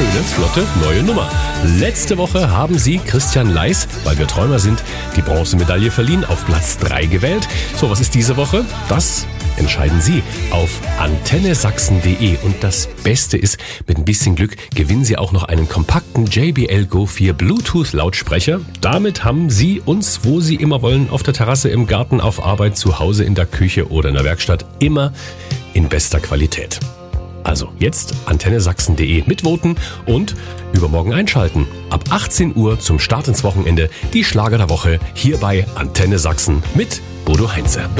schöne, flotte, neue Nummer. Letzte Woche haben sie Christian Leis, weil wir Träumer sind, die Bronzemedaille verliehen, auf Platz 3 gewählt. So, was ist diese Woche? Das entscheiden Sie auf antennesachsen.de. Und das Beste ist, mit ein bisschen Glück gewinnen Sie auch noch einen kompakten JBL Go 4 Bluetooth-Lautsprecher. Damit haben Sie uns, wo Sie immer wollen, auf der Terrasse, im Garten, auf Arbeit, zu Hause, in der Küche oder in der Werkstatt, immer in bester Qualität. Also jetzt antennesachsen.de mitvoten und übermorgen einschalten. Ab 18 Uhr zum Start ins Wochenende die Schlager der Woche hier bei Antenne Sachsen mit Bodo Heinze.